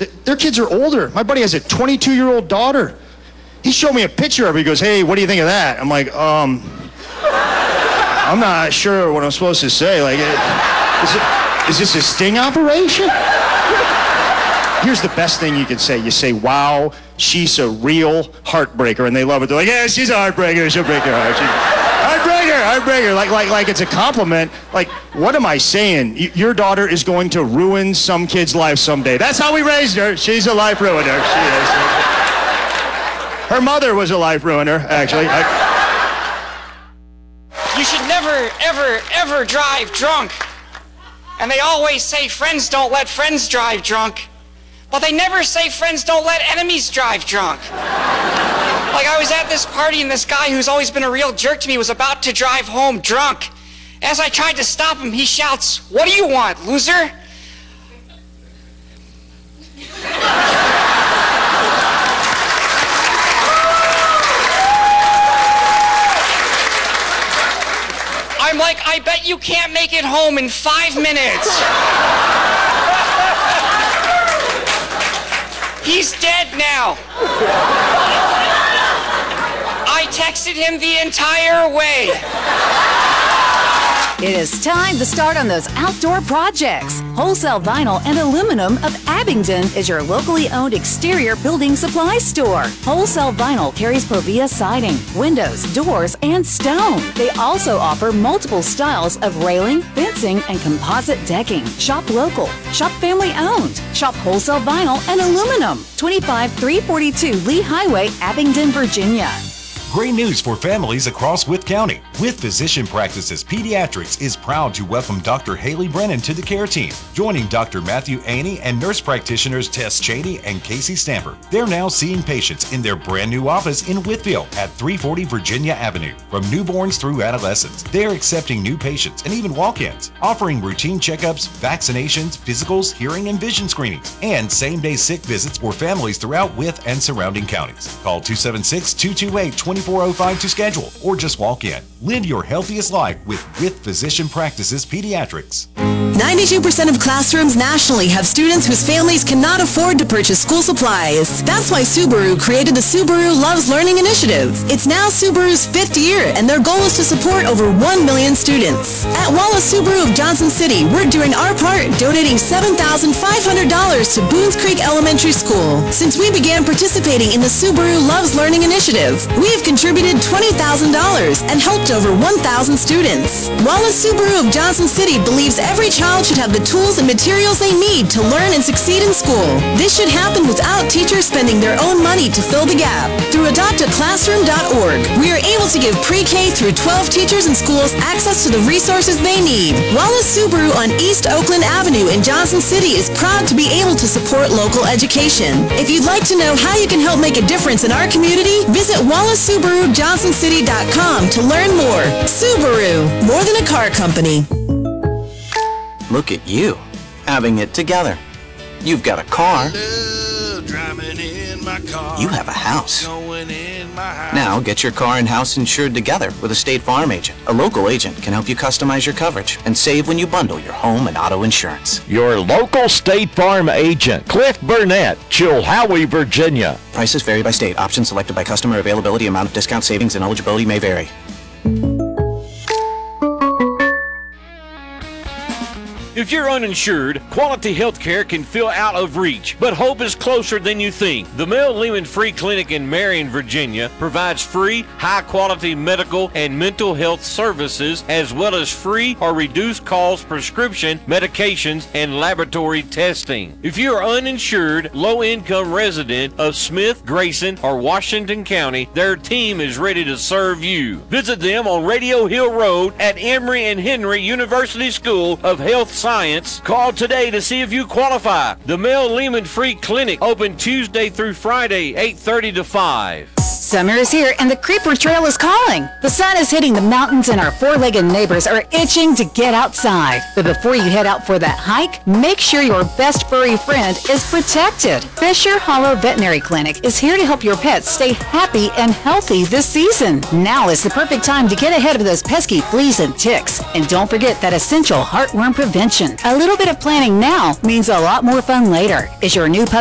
Their kids are older. My buddy has a 22-year-old daughter. He showed me a picture of her. He goes, hey, what do you think of that? I'm like, I'm not sure what I'm supposed to say. Like, is this a sting operation? Here's the best thing you can say. You say, wow, she's a real heartbreaker. And they love it. They're like, yeah, she's a heartbreaker. She'll break your heart. Heartbreaker. Like it's a compliment. Like, what am I saying? Your daughter is going to ruin some kid's life someday. That's how we raised her. She's a life ruiner. She is. Her mother was a life ruiner, actually. You should never, ever, ever drive drunk. And they always say friends don't let friends drive drunk. But they never say friends don't let enemies drive drunk. Like, I was at this party and this guy who's always been a real jerk to me was about to drive home drunk. As I tried to stop him, he shouts, "What do you want, loser?" I'm like, I bet you can't make it home in 5 minutes. He's dead now. I texted him the entire way. It is time to start on those outdoor projects. Wholesale Vinyl and Aluminum of Abingdon is your locally owned exterior building supply store. Wholesale Vinyl carries Provia siding, windows, doors, and stone. They also offer multiple styles of railing, fencing, and composite decking. Shop local. Shop family owned. Shop Wholesale Vinyl and Aluminum. 25342 Lee Highway, Abingdon, Virginia. Great news for families across Wythe County. With Physician Practices Pediatrics is proud to welcome Dr. Haley Brennan to the care team, joining Dr. Matthew Aney and nurse practitioners Tess Cheney and Casey Stamper. They're now seeing patients in their brand new office in Wytheville at 340 Virginia Avenue. From newborns through adolescents, they're accepting new patients and even walk-ins, offering routine checkups, vaccinations, physicals, hearing and vision screenings, and same-day sick visits for families throughout Wythe and surrounding counties. Call 276-228-2405 to schedule or just walk in. Live your healthiest life with Physician Practices Pediatrics. 92% of classrooms nationally have students whose families cannot afford to purchase school supplies. That's why Subaru created the Subaru Loves Learning Initiative. It's now Subaru's 5th year, and their goal is to support over 1 million students. At Wallace Subaru of Johnson City, we're doing our part, donating $7,500 to Boones Creek Elementary School. Since we began participating in the Subaru Loves Learning Initiative, we have contributed $20,000 and helped over 1,000 students. Wallace Subaru of Johnson City believes every child should have the tools and materials they need to learn and succeed in school. This should happen without teachers spending their own money to fill the gap. Through adoptaclassroom.org, we are able to give pre-K through 12 teachers and schools access to the resources they need. Wallace Subaru on East Oakland Avenue in Johnson City is proud to be able to support local education. If you'd like to know how you can help make a difference in our community, visit WallaceSubaruJohnsonCity.com to learn more. Subaru, more than a car company. Look at you, having it together. You've got a car. You have a house. Now get your car and house insured together with a State Farm agent. A local agent can help you customize your coverage and save when you bundle your home and auto insurance. Your local State Farm agent, Cliff Burnett, Chilhowie, Virginia. Prices vary by state. Options selected by customer. Availability, amount of discount, savings, and eligibility may vary. If you're uninsured, quality health care can feel out of reach, but hope is closer than you think. The Mel Lehman Free Clinic in Marion, Virginia provides free, high-quality medical and mental health services, as well as free or reduced cost prescription medications and laboratory testing. If you are uninsured, low-income resident of Smith, Grayson, or Washington County, their team is ready to serve you. Visit them on Radio Hill Road at Emory and Henry University School of Health Science. Call today to see if you qualify. The Mel Lehman Free Clinic, open Tuesday through Friday, 8:30 to 5. Summer is here and the Creeper Trail is calling. The sun is hitting the mountains and our four-legged neighbors are itching to get outside. But before you head out for that hike, make sure your best furry friend is protected. Fisher Hollow Veterinary Clinic is here to help your pets stay happy and healthy this season. Now is the perfect time to get ahead of those pesky fleas and ticks. And don't forget that essential heartworm prevention. A little bit of planning now means a lot more fun later. Is your new puppy